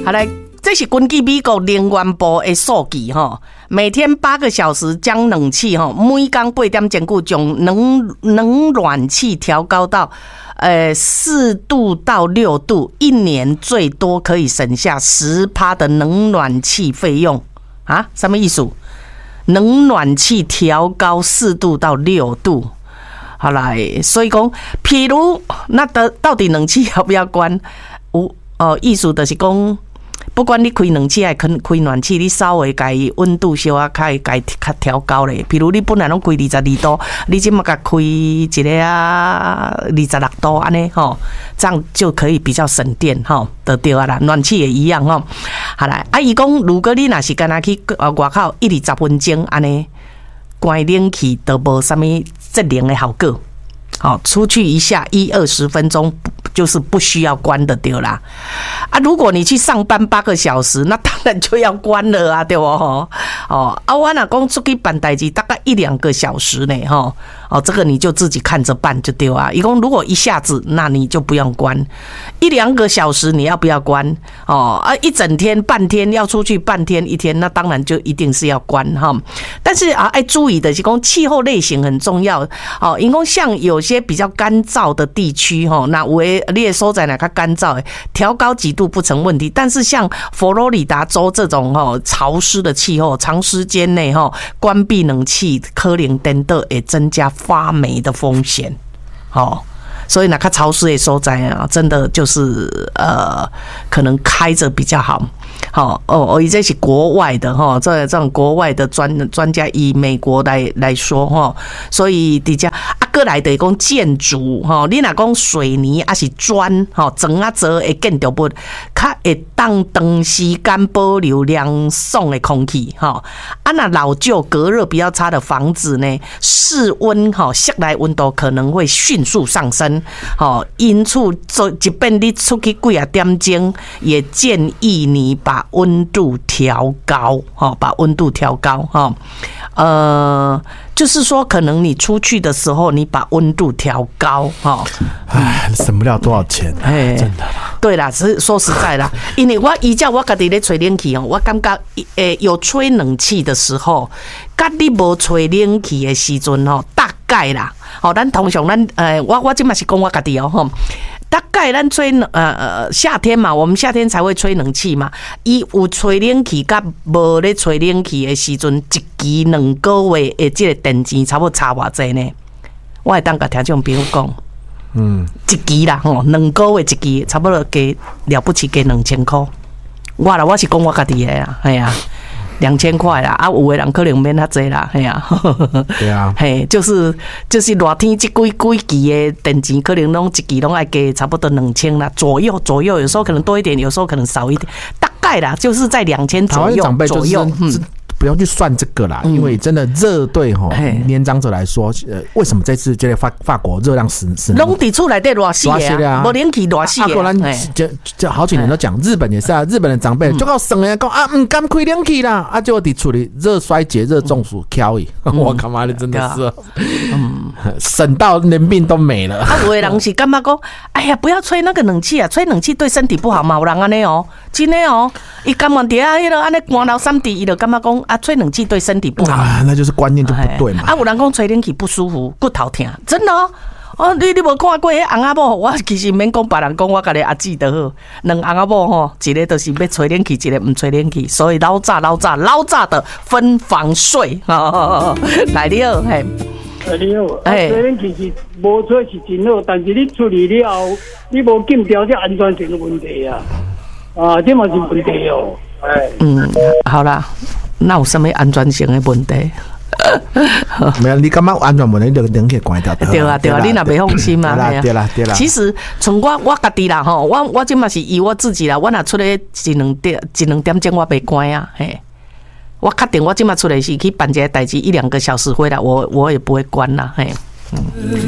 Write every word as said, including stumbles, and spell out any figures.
好来，这是根据美国能源部的数据哈，每天八个小时将冷气哈，每天八点钟久将冷冷暖气调高到呃四度到六度，一年最多可以省下十趴的冷暖气费用啊？什么意思？冷暖气调高四度到六度。好来，所以讲，譬如那的到底冷气要不要关？有哦，意思就是讲，不管你开冷气还是开暖气，你稍微改温度稍啊，改改较调高咧。譬如你本来拢开二十二度，你即马甲开一个啊二十六度安尼吼，这样就可以比较省电吼，就对啊啦。暖气也一样吼。好来，啊伊讲，如果你若是干那去呃外口一二十分钟安尼。关冷气都无什么节能的效果，好，出去一下一二十分钟就是不需要关的对啦。啊，如果你去上班八个小时，那当然就要关了啊，对不？哦，啊，我若讲出去办代志大概一两个小时呢，哈，哦，这个你就自己看着办就对啊。一共如果一下子，那你就不用关；一两个小时你要不要关？哦，啊，一整天、半天要出去半天、一天，那当然就一定是要关哈。但是啊，爱注意的是讲气候类型很重要哦，因为像有些比较干燥的地区哈，那有的你的所在哪较干燥，调高几度不成问题。但是像佛罗里达州这种哈潮湿的气候，长时间内哈关闭冷气，可能真的会增加发霉的风险。好，所以哪较潮湿的所在啊，真的就是呃，可能开着比较好。好哦，哦，这是国外的哈，这这种国外的专专家以美国来来说哈，所以底下啊，过来的讲建筑哈，你若讲水泥还是砖哈，砖啊做的建筑物，较会当长时间保留凉爽的空气哈。啊，那老旧隔热比较差的房子呢，室温哈室内温度可能会迅速上升，哈，因此做即便你出去几啊点钟，也建议你把温度调高，哈，把温度调高，哈，呃，就是说，可能你出去的时候，你把温度调高，哈， 哎，省不了多少钱，哎，真的。 对啦，是说实在啦，因为我依照我家己咧吹冷气哦，我感觉诶有吹冷气的时候，甲你无吹冷气的时阵吼，大概啦，吼，咱通常咱诶，我我即嘛是讲我家己哦，吼。大概咱吹呃呃夏天嘛，我们夏天才会吹冷气嘛。伊有吹冷气甲无咧吹冷气的时阵，一期两个月的这个电钱差不多差偌济呢？我会当甲听众朋友讲，嗯，一期啦吼，两个月一期差不多加了不起加两千块。我啦，我是讲我家己的啦，系啊。两千块啦，啊，有的人可能免遐济啦，嘿啊， 对啊， 嘿，就是就是热天这几几期的电钱，可能拢一期拢爱加差不多两千啦左右左右，有时候可能多一点，有时候可能少一点，大概啦，就是在两千左右左右，嗯。 不用去算这个啦，因为真的热对吼年长者来说，呃，为什么这次这个法法国热量是是拢伫厝内底热死啊，无冷气热死啊。 果然就就好几年都讲，日本也是啊，日本的长辈就告省人讲啊，唔敢开冷气啦，啊，结果伫厝里热衰竭、热中暑、翘伊，我他妈的真的是，嗯，省到连命都没了。 啊，有的人是感觉讲，哎呀，不要吹那个冷气啊，吹冷气对身体不好嘛，有人安尼哦，真的哦，伊感觉底下迄个安尼寒流三滴，伊就感觉讲。啊，吹冷气对身体不好， 啊、那就是观念就不对嘛。 啊，有人讲吹冷气不舒服，骨头痛，真的哦。哦，你你无看过迄翁仔某？我其实免讲别人讲，我家己阿姊就好。两翁仔某吼，一个就是要吹冷气，一个唔吹冷气，所以老早老早老早的分房睡。哦，来你好，嘿。 你好，吹冷气是无吹是真好，但是你处理了后，你无禁调这安全性的问题啊。啊，这嘛是问题哦。哎， 嗯，好啦，那有什么安全性的问题？ 没有，你感觉有安全问题，你就冷气关掉。 对啊，对啊，你若袂放心嘛， 对啦，对啦，对啦。 其实从我我家己啦吼，我我即嘛是以我自己啦，我若出来一两点一两点钟我袂关啊，嘿，我确定我即嘛出来是去办一个代志一两个小时回来，我我也不会关啦，嘿，嗯。